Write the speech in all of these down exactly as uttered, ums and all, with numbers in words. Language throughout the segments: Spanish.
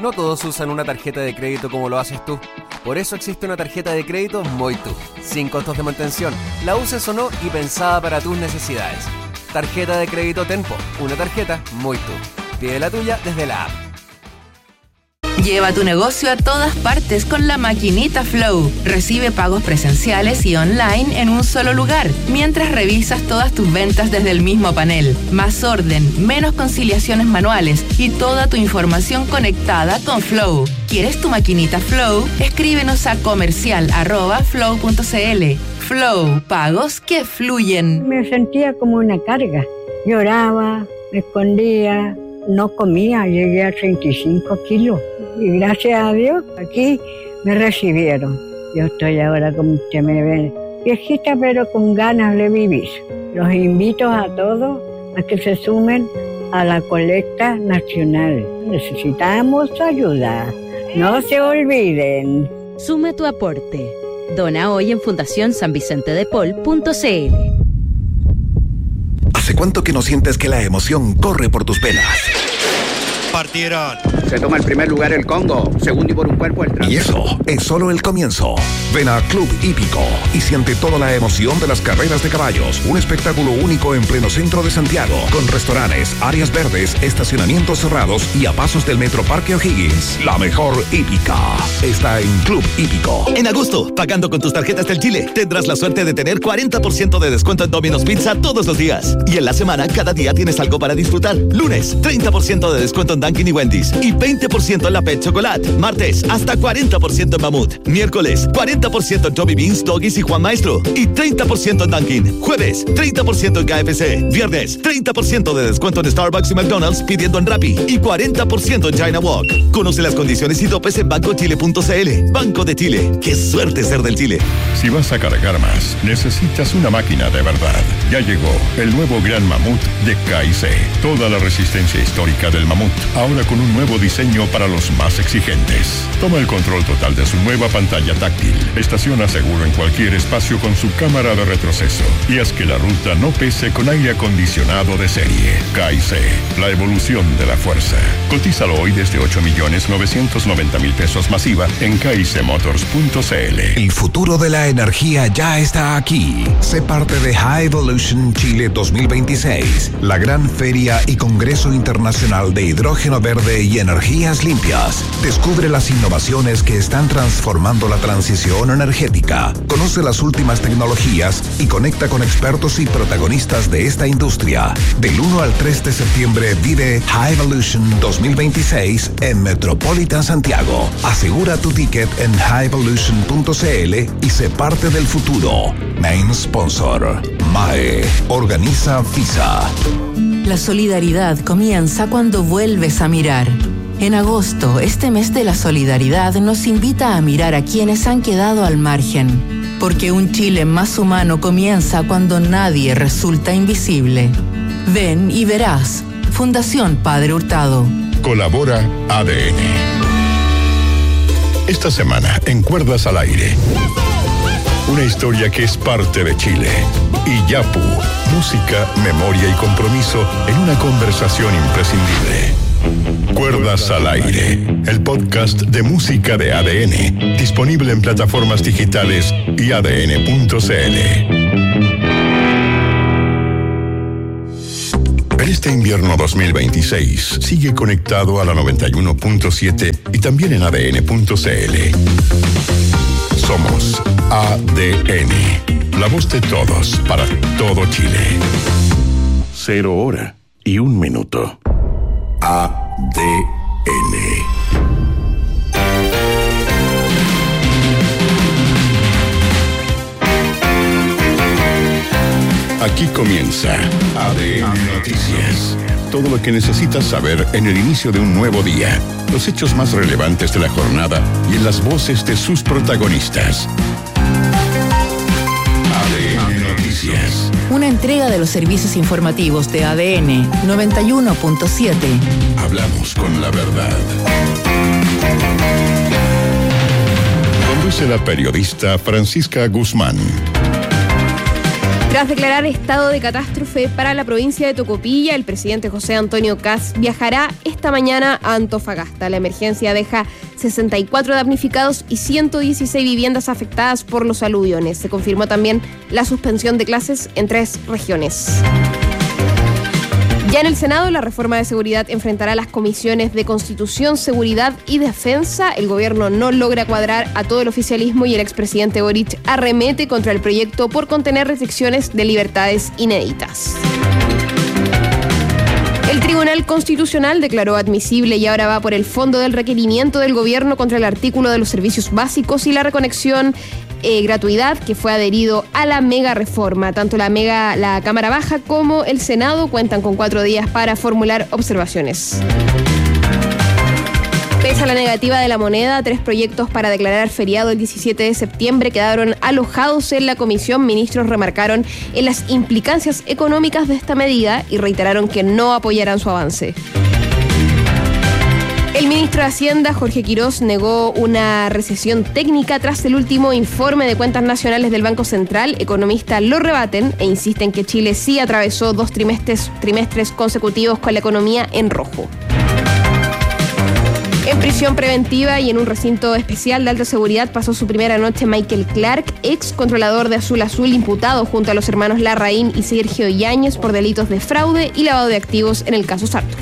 No todos usan una tarjeta de crédito como lo haces tú. Por eso existe una tarjeta de crédito Moitu, sin costos de mantención, la uses o no y pensada para tus necesidades. Tarjeta de crédito Tenpo, una tarjeta Moitu. Pide la tuya desde la app. Lleva tu negocio a todas partes con la maquinita Flow. Recibe pagos presenciales y online en un solo lugar, mientras revisas todas tus ventas desde el mismo panel. Más orden, menos conciliaciones manuales y toda tu información conectada con Flow. ¿Quieres tu maquinita Flow? Escríbenos a comercial arroba flow punto cl. Flow, pagos que fluyen. Me sentía como una carga. Lloraba, me escondía, no comía, llegué a treinta y cinco kilos. Y gracias a Dios, aquí me recibieron. Yo estoy ahora, como usted me ve, viejita, pero con ganas de vivir. Los invito a todos a que se sumen a la colecta nacional. Necesitamos ayuda. No se olviden. Suma tu aporte. Dona hoy en fundación san vicente de paul punto cl. ¿Hace cuánto que no sientes que la emoción corre por tus venas? Partieron. Se toma el primer lugar el Congo, segundo y por un cuerpo el tránsito. Y eso es solo el comienzo. Ven a Club Hípico y siente toda la emoción de las carreras de caballos. Un espectáculo único en pleno centro de Santiago, con restaurantes, áreas verdes, estacionamientos cerrados y a pasos del Metro Parque O'Higgins. La mejor hípica está en Club Hípico. En agosto, pagando con tus tarjetas del Chile, tendrás la suerte de tener cuarenta por ciento de descuento en Domino's Pizza todos los días. Y en la semana, cada día tienes algo para disfrutar. Lunes, treinta por ciento de descuento en Dunkin' y Wendy's y veinte por ciento en la Pet Chocolate. Martes, hasta cuarenta por ciento en Mamut. Miércoles, cuarenta por ciento en Joby Beans, Doggies y Juan Maestro y treinta por ciento en Dunkin'. Jueves, treinta por ciento en K F C. Viernes, treinta por ciento de descuento en Starbucks y McDonald's pidiendo en Rappi y cuarenta por ciento en China Walk. Conoce las condiciones y topes en banco chile punto cl. Banco de Chile. ¡Qué suerte ser del Chile! Si vas a cargar más, necesitas una máquina de verdad. Ya llegó el nuevo Gran Mamut de K y C. Toda la resistencia histórica del Mamut, ahora con un nuevo diseño para los más exigentes. Toma el control total de su nueva pantalla táctil. Estaciona seguro en cualquier espacio con su cámara de retroceso. Y haz que la ruta no pese con aire acondicionado de serie. K y C, la evolución de la fuerza. Cotízalo hoy desde ocho millones novecientos noventa mil pesos masiva en k y c motors punto cl. El futuro de la energía ya está aquí. Sé parte de High Evolution Chile dos mil veintiséis, la gran feria y congreso internacional de hidrógeno verde y energías limpias. Descubre las innovaciones que están transformando la transición energética. Conoce las últimas tecnologías y conecta con expertos y protagonistas de esta industria. Del uno al tres de septiembre vive High Evolution dos mil veintiséis en Metropolitan Santiago. Asegura tu ticket en high evolution punto cl y sé parte del futuro. Main sponsor, M A E. Organiza FISA. La solidaridad comienza cuando vuelves a mirar. En agosto, este mes de la solidaridad nos invita a mirar a quienes han quedado al margen. Porque un Chile más humano comienza cuando nadie resulta invisible. Ven y verás. Fundación Padre Hurtado. Colabora A D N. Esta semana, en Cuerdas al Aire, una historia que es parte de Chile. Iyapu, música, memoria y compromiso en una conversación imprescindible. Cuerdas al Aire, el podcast de música de A D N, disponible en plataformas digitales y a d n punto c l. En este invierno dos mil veintiséis, sigue conectado a la noventa y uno punto siete y también en a d n punto c l. Somos A D N, la voz de todos para todo Chile. Cero hora y un minuto. A D N. Aquí comienza A D N Noticias. Todo lo que necesitas saber en el inicio de un nuevo día. Los hechos más relevantes de la jornada y en las voces de sus protagonistas. A D N Noticias. Una entrega de los servicios informativos de A D N noventa y uno punto siete. Hablamos con la verdad. Conduce la periodista Francisca Guzmán. Tras declarar estado de catástrofe para la provincia de Tocopilla, el presidente José Antonio Kast viajará esta mañana a Antofagasta. La emergencia deja sesenta y cuatro damnificados y ciento dieciséis viviendas afectadas por los aluviones. Se confirmó también la suspensión de clases en tres regiones. Ya en el Senado, la reforma de seguridad enfrentará las comisiones de Constitución, Seguridad y Defensa. El gobierno no logra cuadrar a todo el oficialismo y el expresidente Boric arremete contra el proyecto por contener restricciones de libertades inéditas. El Tribunal Constitucional declaró admisible y ahora va por el fondo del requerimiento del gobierno contra el artículo de los servicios básicos y la reconexión Eh, gratuidad que fue adherido a la mega reforma. Tanto la mega, la Cámara Baja como el Senado cuentan con cuatro días para formular observaciones. Pese a la negativa de la moneda, tres proyectos para declarar feriado el diecisiete de septiembre quedaron alojados en la comisión. Ministros remarcaron en las implicancias económicas de esta medida y reiteraron que no apoyarán su avance. El ministro de Hacienda, Jorge Quirós, negó una recesión técnica tras el último informe de cuentas nacionales del Banco Central. Economistas lo rebaten e insisten que Chile sí atravesó dos trimestres, trimestres consecutivos con la economía en rojo. En prisión preventiva y en un recinto especial de alta seguridad pasó su primera noche Michael Clark, ex controlador de Azul Azul, imputado junto a los hermanos Larraín y Sergio Yáñez por delitos de fraude y lavado de activos en el caso Sartor.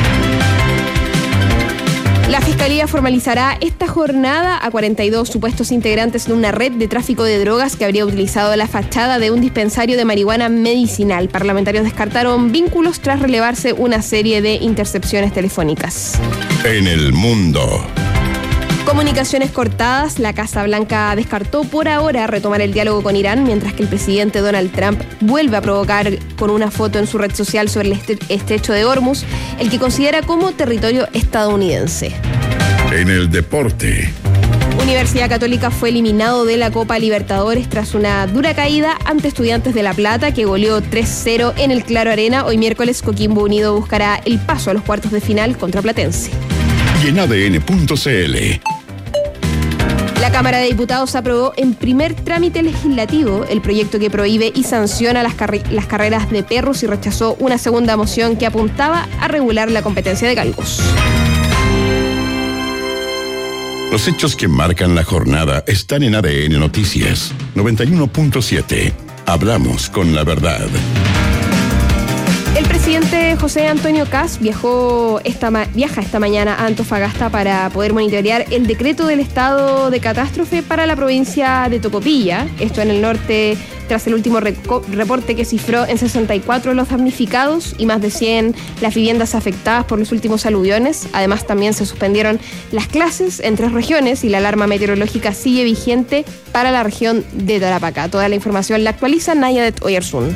La Fiscalía formalizará esta jornada a cuarenta y dos supuestos integrantes de una red de tráfico de drogas que habría utilizado la fachada de un dispensario de marihuana medicinal. Parlamentarios descartaron vínculos tras relevarse una serie de intercepciones telefónicas. En el mundo. Comunicaciones cortadas. La Casa Blanca descartó por ahora retomar el diálogo con Irán, mientras que el presidente Donald Trump vuelve a provocar con una foto en su red social sobre el estrecho de Hormuz, el que considera como territorio estadounidense. En el deporte. Universidad Católica fue eliminado de la Copa Libertadores tras una dura caída ante Estudiantes de La Plata, que goleó tres cero en el Claro Arena. Hoy miércoles Coquimbo Unido buscará el paso a los cuartos de final contra Platense. Y en A D N punto C L. La Cámara de Diputados aprobó en primer trámite legislativo el proyecto que prohíbe y sanciona las, carre- las carreras de perros y rechazó una segunda moción que apuntaba a regular la competencia de galgos. Los hechos que marcan la jornada están en A D N Noticias noventa y uno punto siete. Hablamos con la verdad. El presidente José Antonio Kast viajó esta ma- viaja esta mañana a Antofagasta para poder monitorear el decreto del estado de catástrofe para la provincia de Tocopilla. Esto en el norte, tras el último reco- reporte que cifró en sesenta y cuatro los damnificados y más de cien las viviendas afectadas por los últimos aluviones. Además, también se suspendieron las clases en tres regiones y la alarma meteorológica sigue vigente para la región de Tarapacá. Toda la información la actualiza Nayadet Oyarzún.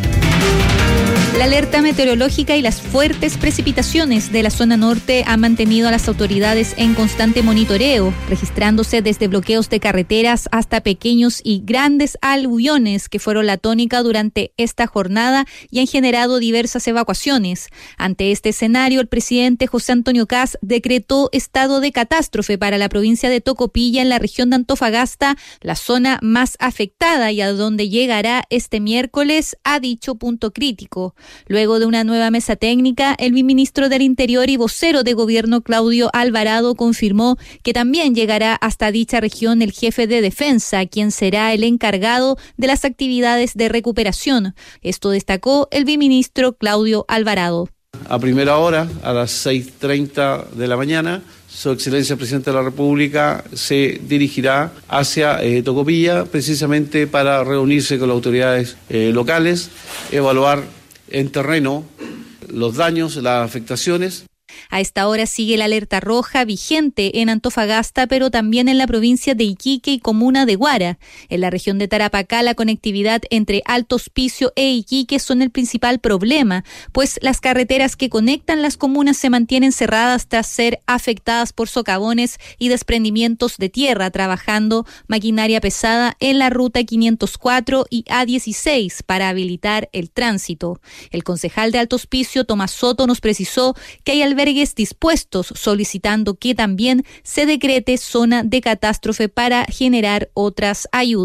La alerta meteorológica y las fuertes precipitaciones de la zona norte han mantenido a las autoridades en constante monitoreo, registrándose desde bloqueos de carreteras hasta pequeños y grandes aluviones que fueron la tónica durante esta jornada y han generado diversas evacuaciones. Ante este escenario, el presidente José Antonio Kast decretó estado de catástrofe para la provincia de Tocopilla en la región de Antofagasta, la zona más afectada y a donde llegará este miércoles a dicho punto crítico. Luego de una nueva mesa técnica, el viceministro del Interior y vocero de gobierno Claudio Alvarado confirmó que también llegará hasta dicha región el jefe de defensa, quien será el encargado de las actividades de recuperación. Esto destacó el viceministro Claudio Alvarado. A primera hora, a las seis treinta de la mañana, Su Excelencia el Presidente de la República se dirigirá hacia eh, Tocopilla, precisamente para reunirse con las autoridades eh, locales, evaluar en terreno los daños, las afectaciones. A esta hora sigue la alerta roja vigente en Antofagasta, pero también en la provincia de Iquique y comuna de Huara. En la región de Tarapacá, la conectividad entre Alto Hospicio e Iquique son el principal problema, pues las carreteras que conectan las comunas se mantienen cerradas tras ser afectadas por socavones y desprendimientos de tierra, trabajando maquinaria pesada en la ruta quinientos cuatro y A dieciséis para habilitar el tránsito. El concejal de Alto Hospicio, Tomás Soto, nos precisó que hay albergues dispuestos, solicitando que también se decrete zona de catástrofe para generar otras ayudas.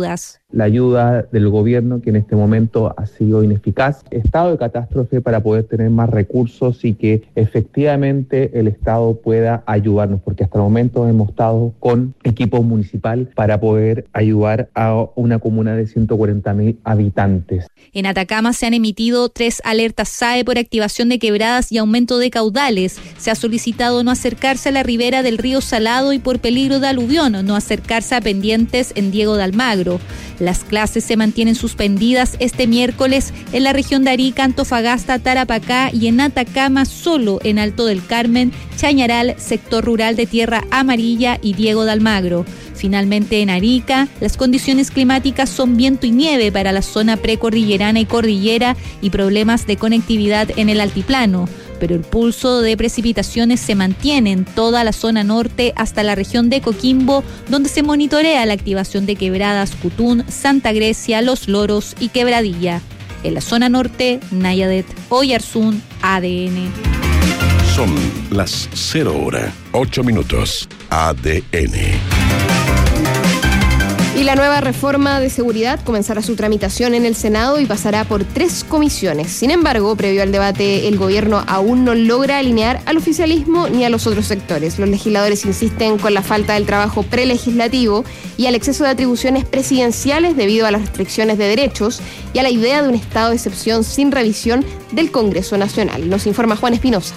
la ayuda del gobierno, que en este momento ha sido ineficaz, estado de catástrofe para poder tener más recursos y que efectivamente el Estado pueda ayudarnos, porque hasta el momento hemos estado con equipo municipal para poder ayudar a una comuna de ciento cuarenta mil habitantes. En Atacama se han emitido tres alertas S A E por activación de quebradas y aumento de caudales. Se ha solicitado no acercarse a la ribera del río Salado y por peligro de aluvión, no acercarse a pendientes en Diego de Almagro. Las clases se mantienen suspendidas este miércoles en la región de Arica, Antofagasta, Tarapacá y en Atacama solo en Alto del Carmen, Chañaral, sector rural de Tierra Amarilla y Diego de Almagro. Finalmente en Arica, las condiciones climáticas son viento y nieve para la zona precordillerana y cordillera y problemas de conectividad en el altiplano, pero el pulso de precipitaciones se mantiene en toda la zona norte hasta la región de Coquimbo, donde se monitorea la activación de quebradas Cutún, Santa Grecia, Los Loros y Quebradilla. En la zona norte, Nayadet, Oyarzún, A D N. Son las cero hora, ocho minutos. A D N. Y la nueva reforma de seguridad comenzará su tramitación en el Senado y pasará por tres comisiones. Sin embargo, previo al debate, el gobierno aún no logra alinear al oficialismo ni a los otros sectores. Los legisladores insisten con la falta del trabajo prelegislativo y al exceso de atribuciones presidenciales debido a las restricciones de derechos y a la idea de un estado de excepción sin revisión del Congreso Nacional. Nos informa Juan Espinosa.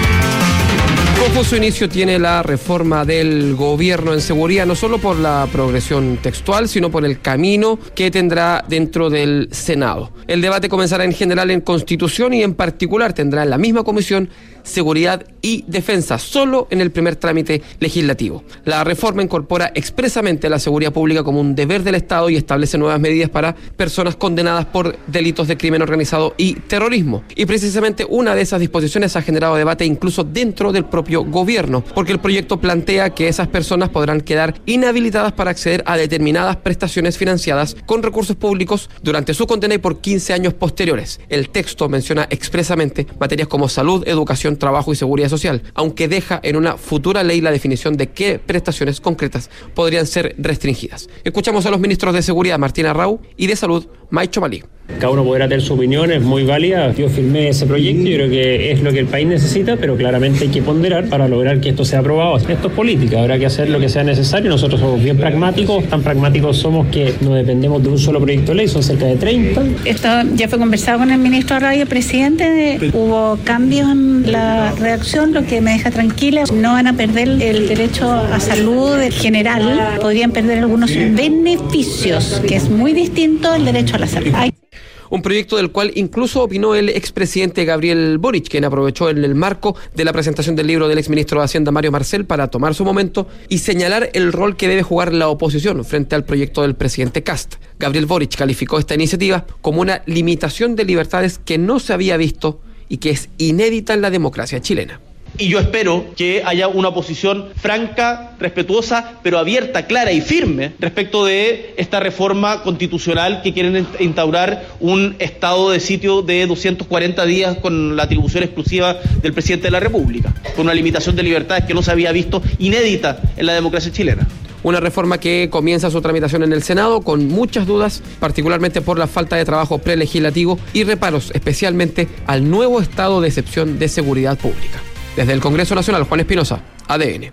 Confuso inicio tiene la reforma del gobierno en seguridad, no solo por la progresión textual, sino por el camino que tendrá dentro del Senado. El debate comenzará en general en Constitución y en particular tendrá en la misma comisión Seguridad y Defensa, solo en el primer trámite legislativo. La reforma incorpora expresamente la seguridad pública como un deber del Estado y establece nuevas medidas para personas condenadas por delitos de crimen organizado y terrorismo. Y precisamente una de esas disposiciones ha generado debate incluso dentro del propio gobierno, porque el proyecto plantea que esas personas podrán quedar inhabilitadas para acceder a determinadas prestaciones financiadas con recursos públicos durante su condena y por quince años posteriores. El texto menciona expresamente materias como salud, educación, trabajo y seguridad social, aunque deja en una futura ley la definición de qué prestaciones concretas podrían ser restringidas. Escuchamos a los ministros de Seguridad, Martina Rau, y de Salud, Maicho Malí. Cada uno podrá tener su opinión, es muy válida. Yo firmé ese proyecto, yo creo que es lo que el país necesita, pero claramente hay que ponderar para lograr que esto sea aprobado. Esto es política, habrá que hacer lo que sea necesario. Nosotros somos bien pragmáticos, tan pragmáticos somos que no dependemos de un solo proyecto de ley, son cerca de treinta. Esto ya fue conversado con el ministro Arroyo, presidente. Hubo cambios en la redacción, lo que me deja tranquila. No van a perder el derecho a salud en general, podrían perder algunos beneficios, que es muy distinto al derecho a la salud. Hay Un proyecto del cual incluso opinó el expresidente Gabriel Boric, quien aprovechó en el marco de la presentación del libro del exministro de Hacienda Mario Marcel para tomar su momento y señalar el rol que debe jugar la oposición frente al proyecto del presidente Kast. Gabriel Boric calificó esta iniciativa como una limitación de libertades que no se había visto y que es inédita en la democracia chilena. Y yo espero que haya una posición franca, respetuosa, pero abierta, clara y firme respecto de esta reforma constitucional que quieren instaurar un estado de sitio de doscientos cuarenta días con la atribución exclusiva del presidente de la República, con una limitación de libertades que no se había visto, inédita en la democracia chilena. Una reforma que comienza su tramitación en el Senado con muchas dudas, particularmente por la falta de trabajo prelegislativo y reparos especialmente al nuevo estado de excepción de seguridad pública. Desde el Congreso Nacional, Juan Espinosa, A D N.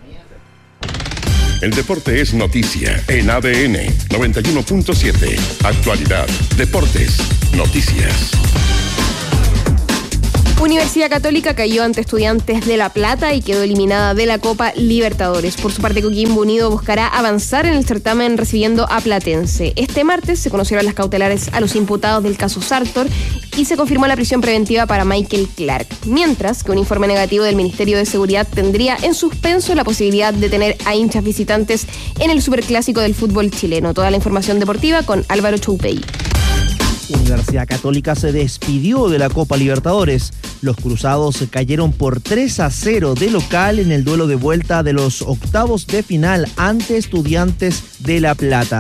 El deporte es noticia en A D N noventa y uno punto siete. Actualidad, deportes, noticias. Universidad Católica cayó ante Estudiantes de La Plata y quedó eliminada de la Copa Libertadores. Por su parte, Coquimbo Unido buscará avanzar en el certamen recibiendo a Platense. Este martes se conocieron las cautelares a los imputados del caso Sartor y se confirmó la prisión preventiva para Michael Clark, mientras que un informe negativo del Ministerio de Seguridad tendría en suspenso la posibilidad de tener a hinchas visitantes en el superclásico del fútbol chileno. Toda la información deportiva con Álvaro Choupey. Universidad Católica se despidió de la Copa Libertadores. Los cruzados cayeron por tres a cero de local en el duelo de vuelta de los octavos de final ante Estudiantes de La Plata.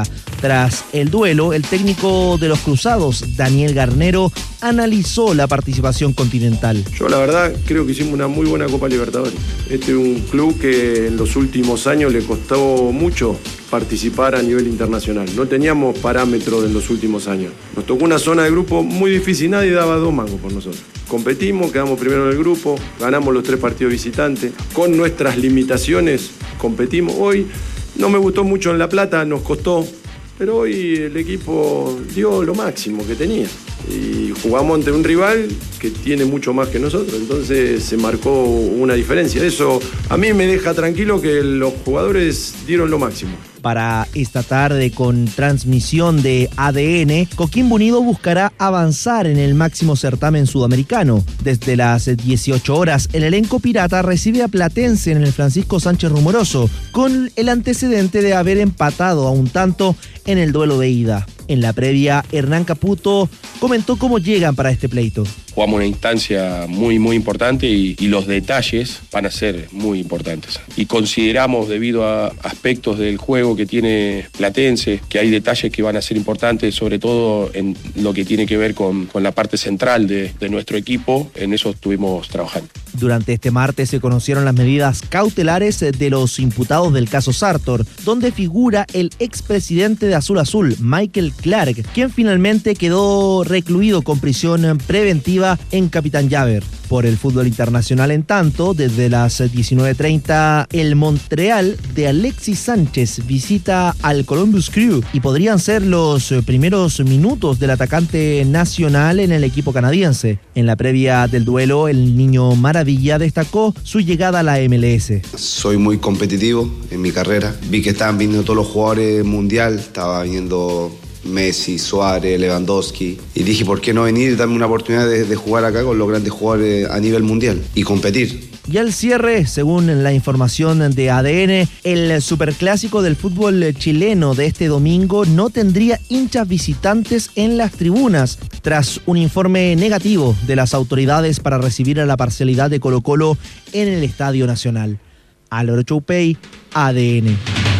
Tras el duelo, el técnico de los Cruzados, Daniel Garnero, analizó la participación continental. Yo la verdad creo que hicimos una muy buena Copa Libertadores. Este es un club que en los últimos años le costó mucho participar a nivel internacional. No teníamos parámetros en los últimos años. Nos tocó una zona de grupo muy difícil, nadie daba dos mangos por nosotros. Competimos, quedamos primero en el grupo, ganamos los tres partidos visitantes. Con nuestras limitaciones competimos. Hoy no me gustó mucho en La Plata, nos costó, pero hoy el equipo dio lo máximo que tenía. Y jugamos ante un rival que tiene mucho más que nosotros, entonces se marcó una diferencia. Eso a mí me deja tranquilo que los jugadores dieron lo máximo. Para esta tarde, con transmisión de A D N, Coquimbo Unido buscará avanzar en el máximo certamen sudamericano. Desde las dieciocho horas, el elenco pirata recibe a Platense en el Francisco Sánchez Rumoroso, con el antecedente de haber empatado a un tanto en el duelo de ida. En la previa, Hernán Caputo comentó cómo llegan para este pleito. Jugamos una instancia muy, muy importante y, y los detalles van a ser muy importantes. Y consideramos, debido a aspectos del juego que tiene Platense, que hay detalles que van a ser importantes, sobre todo en lo que tiene que ver con, con la parte central de, de nuestro equipo. En eso estuvimos trabajando. Durante este martes se conocieron las medidas cautelares de los imputados del caso Sartor, donde figura el expresidente de Azul Azul, Michael Clark, quien finalmente quedó recluido con prisión preventiva en Capitán Llaver. Por el fútbol internacional, en tanto, desde las diecinueve treinta, el Montreal de Alexis Sánchez visita al Columbus Crew y podrían ser los primeros minutos del atacante nacional en el equipo canadiense. En la previa del duelo, el niño Maravilla destacó su llegada a la M L S. Soy muy competitivo en mi carrera. Vi que estaban viniendo todos los jugadores mundial, estaba viniendo Messi, Suárez, Lewandowski, y dije, ¿por qué no venir y darme una oportunidad de, de jugar acá con los grandes jugadores a nivel mundial y competir? Y al cierre, según la información de A D N, el superclásico del fútbol chileno de este domingo no tendría hinchas visitantes en las tribunas, tras un informe negativo de las autoridades para recibir a la parcialidad de Colo-Colo en el Estadio Nacional. Álvaro Choupey, A D N.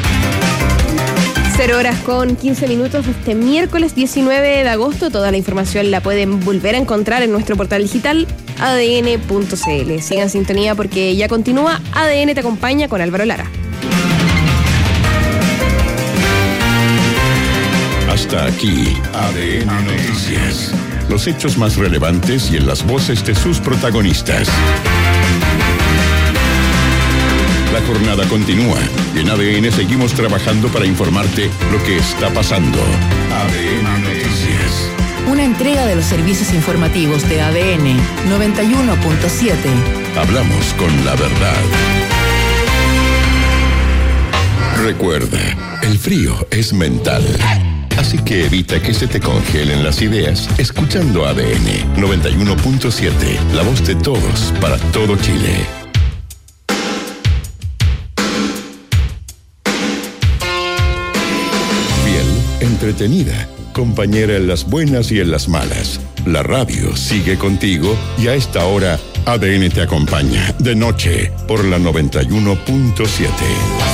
Cero horas con quince minutos de este miércoles diecinueve de agosto. Toda la información la pueden volver a encontrar en nuestro portal digital a d n punto c l. Sigan en sintonía porque ya continúa A D N Te Acompaña con Álvaro Lara. Hasta aquí, A D N Noticias. Los hechos más relevantes y en las voces de sus protagonistas. La jornada continúa y en A D N seguimos trabajando para informarte lo que está pasando. A D N Noticias. Una entrega de los servicios informativos de A D N noventa y uno punto siete. Hablamos con la verdad. Recuerda, el frío es mental. Así que evita que se te congelen las ideas escuchando A D N noventa y uno punto siete. La voz de todos para todo Chile. Entretenida, compañera en las buenas y en las malas. La radio sigue contigo y a esta hora A D N te acompaña de noche por la noventa y uno punto siete.